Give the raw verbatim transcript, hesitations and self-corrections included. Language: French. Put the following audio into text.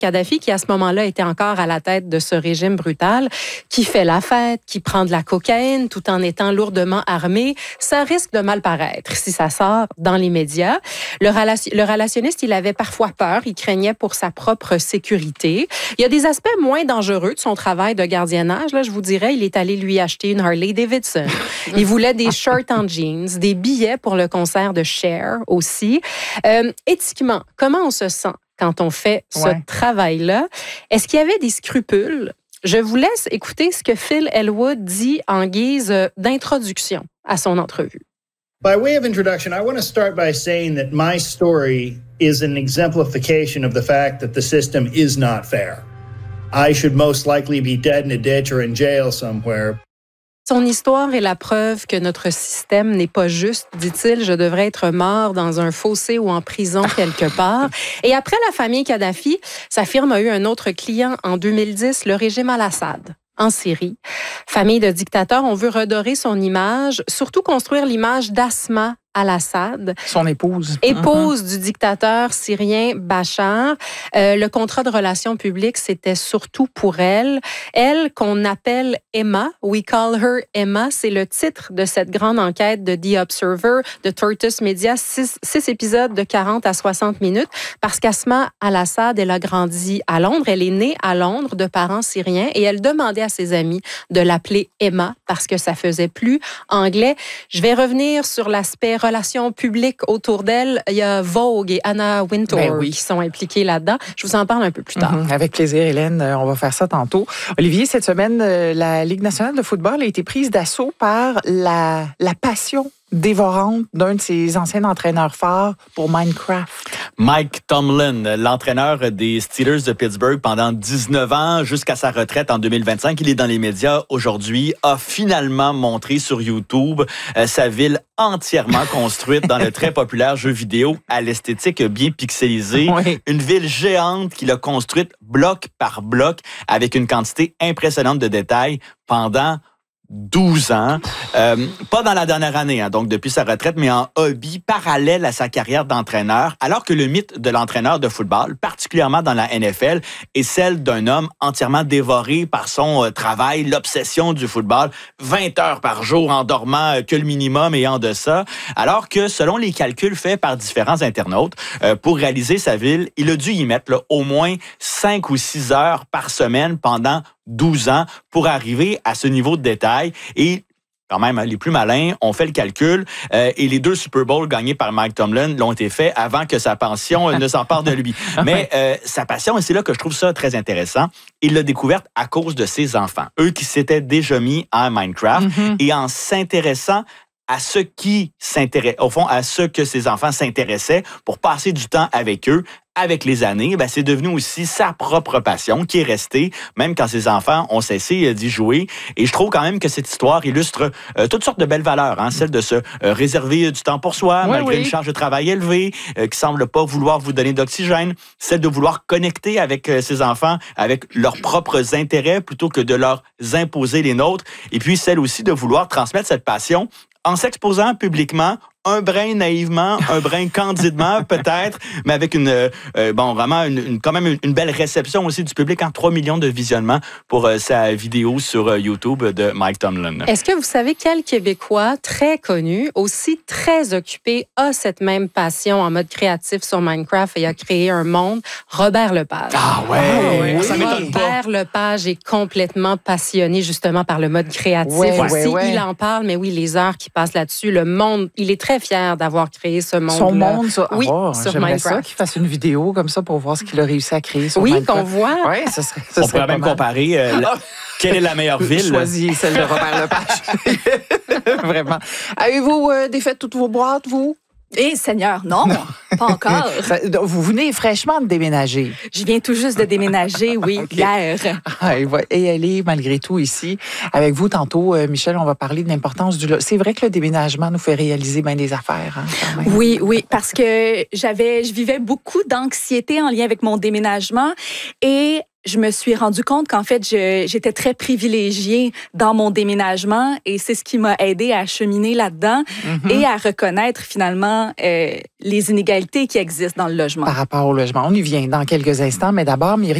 Kadhafi, qui à ce moment-là était encore à la tête de ce régime brutal, qui fait la fête, qui prend de la cocaïne tout en étant lourdement armé, ça risque de mal paraître si ça sort dans les médias. Le, relation, le relationniste, il avait parfois peur, il craignait pour sa propre sécurité. Il y a des aspects moins dangereux de son travail de gardiennage. Là, je vous dirais, il est allé lui acheter une Harley Davidson. Il voulait des shorts en jeans, des billets pour le concert de Cher aussi. Euh, éthiquement, comment on se sent quand on fait ce ouais. travail-là? Est-ce qu'il y avait des scrupules? Je vous laisse écouter ce que Phil Elwood dit en guise d'introduction à son entrevue. By way of introduction, I want to start by saying that my story is an exemplification of the fact that the system is not fair. I should most likely be dead in a ditch or in jail somewhere. Son histoire est la preuve que notre système n'est pas juste, dit-il. Je devrais être mort dans un fossé ou en prison quelque part. Et après la famille Kadhafi, sa firme a eu un autre client en deux mille dix, le régime Al-Assad. En Syrie. Famille de dictateurs, on veut redorer son image, surtout construire l'image d'Asma Al-Assad. Son épouse. Épouse uh-huh. du dictateur syrien Bachar. Euh, le contrat de relations publiques, c'était surtout pour elle. Elle, qu'on appelle Emma, We Call Her Emma, c'est le titre de cette grande enquête de The Observer, de Tortoise Media, six, six épisodes de quarante à soixante minutes, parce qu'Asma Al-Assad, elle a grandi à Londres, elle est née à Londres de parents syriens et elle demandait à ses amis de l'appeler Emma parce que ça faisait plus anglais. Je vais revenir sur l'aspect relations publiques autour d'elle. Il y a Vogue et Anna Wintour ben oui. qui sont impliquées là-dedans. Je vous en parle un peu plus tard. Mm-hmm. Avec plaisir, Hélène. On va faire ça tantôt. Olivier, cette semaine, la Ligue nationale de football a été prise d'assaut par la, la passion dévorante d'un de ses anciens entraîneurs phares pour Minecraft. Mike Tomlin, l'entraîneur des Steelers de Pittsburgh pendant dix-neuf ans jusqu'à sa retraite en deux mille vingt-cinq. Il est dans les médias aujourd'hui, a finalement montré sur YouTube euh, sa ville entièrement construite dans le très populaire jeu vidéo à l'esthétique bien pixelisée. Oui. Une ville géante qu'il a construite bloc par bloc avec une quantité impressionnante de détails pendant douze ans. Euh, pas dans la dernière année, hein, donc depuis sa retraite, mais en hobby parallèle à sa carrière d'entraîneur, alors que le mythe de l'entraîneur de football, particulièrement dans la N F L, est celle d'un homme entièrement dévoré par son euh, travail, l'obsession du football, vingt heures par jour en dormant euh, que le minimum et en deçà, alors que selon les calculs faits par différents internautes, euh, pour réaliser sa ville, il a dû y mettre là, au moins cinq ou six heures par semaine pendant douze ans pour arriver à ce niveau de détail. Et quand même, les plus malins ont fait le calcul euh, et les deux Super Bowls gagnés par Mike Tomlin l'ont été faits avant que sa passion ne s'empare de lui. Mais euh, sa passion, et c'est là que je trouve ça très intéressant, il l'a découverte à cause de ses enfants. Eux qui s'étaient déjà mis à Minecraft mm-hmm. et en s'intéressant à ce qui s'intéresse, au fond, à ce que ses enfants s'intéressaient pour passer du temps avec eux. Avec les années, ben, c'est devenu aussi sa propre passion qui est restée, même quand ses enfants ont cessé d'y jouer. Et je trouve quand même que cette histoire illustre euh, toutes sortes de belles valeurs, hein, celle de se euh, réserver du temps pour soi, oui, malgré oui. une charge de travail élevée, euh, qui semble pas vouloir vous donner d'oxygène, celle de vouloir connecter avec euh, ses enfants, avec leurs propres intérêts, plutôt que de leur imposer les nôtres. Et puis celle aussi de vouloir transmettre cette passion en s'exposant publiquement, un brin naïvement, un brin candidement peut-être, mais avec une euh, bon vraiment une, une quand même une, une belle réception aussi du public, en trois millions de visionnements pour euh, sa vidéo sur euh, YouTube de Mike Tomlin. Est-ce que vous savez quel Québécois très connu, aussi très occupé, a cette même passion en mode créatif sur Minecraft et a créé un monde? Robert Lepage. Ah ouais, oh, oui. Ça m'étonne pas. Robert Lepage est complètement passionné justement par le mode créatif ouais, aussi. Ouais, ouais. Il en parle, mais oui, les heures qui passent là-dessus, le monde, il est très fier d'avoir créé ce monde. Son monde, ça. Oui, oh, sur j'aimerais Minecraft. Ça qu'il fasse une vidéo comme ça pour voir ce qu'il a réussi à créer sur oui, Minecraft. Oui, qu'on voit. Oui, ce serait, ce On serait pourrait même mal. comparer euh, la, quelle est la meilleure ville. Choisis celle de Robert Lepage. Vraiment. Avez-vous euh, défait toutes vos boîtes, vous? Eh, Seigneur, non, non. Pas encore. Ça, vous venez fraîchement de déménager. Je viens tout juste de déménager, oui, okay. hier. Ah, et elle est malgré tout ici. Avec vous, tantôt, euh, Michel, on va parler de l'importance du... C'est vrai que le déménagement nous fait réaliser bien des affaires. Hein, quand même. Oui, oui, parce que j'avais, je vivais beaucoup d'anxiété en lien avec mon déménagement et je me suis rendu compte qu'en fait, je, j'étais très privilégiée dans mon déménagement et c'est ce qui m'a aidé à cheminer là-dedans mm-hmm. et à reconnaître finalement euh, les inégalités qui existent dans le logement. Par rapport au logement. On y vient dans quelques instants, mais d'abord, Myriam,